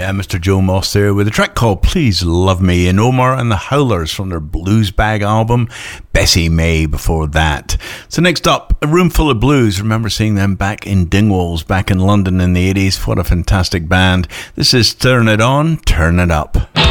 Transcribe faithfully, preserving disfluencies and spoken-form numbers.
Yeah, Mister Joe Moss there with a track called Please Love Me, and Omar and the Howlers from their Blues Bag album, Bessie May before that. So next up, A Room Full of Blues. Remember seeing them back in Dingwalls back in London in the eighties. What a fantastic band. This is Turn It On, Turn It Up.